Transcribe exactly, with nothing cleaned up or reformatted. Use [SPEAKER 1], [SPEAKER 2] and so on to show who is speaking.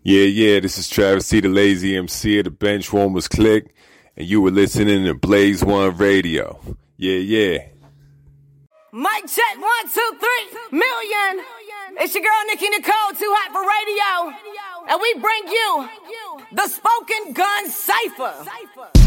[SPEAKER 1] Yeah, yeah, this is Travis T, the Lazy M C of the Benchwarmers Click, and you were listening to Blaze One Radio. Yeah, yeah.
[SPEAKER 2] Mic check, one, two, three, million. It's your girl, Nikki Nicole, too hot for radio. And we bring you the Spoken Gun Cypher.